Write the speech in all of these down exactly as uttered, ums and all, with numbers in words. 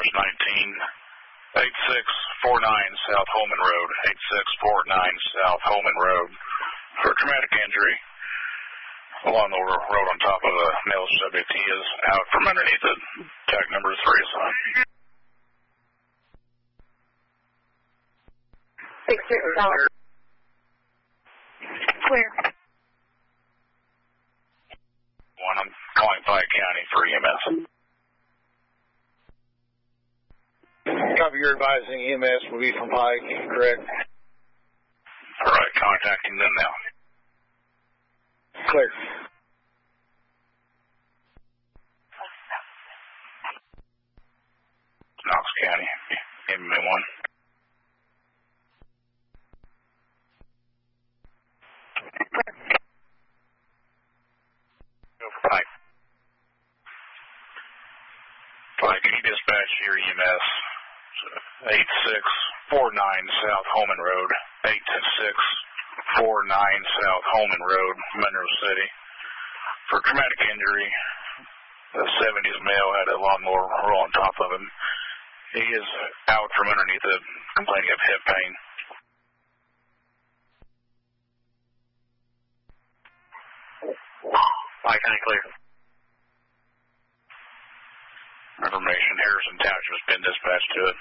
Nurse nineteen, eight six four nine South Holman Road, eight six four nine South Holman Road, for traumatic injury along the road on top of a male subject. He is out from underneath it. Tag number three, son. Six six dollars. Clear. One, I'm calling Pike County for E M S. Copy, you're advising E M S will be from Pike, correct? All right, contacting them now. Clear. Knox County, give me one. Go for Pike. Pike, can you dispatch your E M S? eight six four nine South Holman Road, eight six four nine South Holman Road, Monroe City, for traumatic injury. The seventies male had a lawnmower roll on top of him. He is out from underneath it, complaining of hip pain. Pike County clear. Information, Harrison Township has been dispatched to it.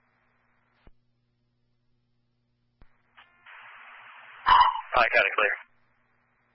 Pike County clear.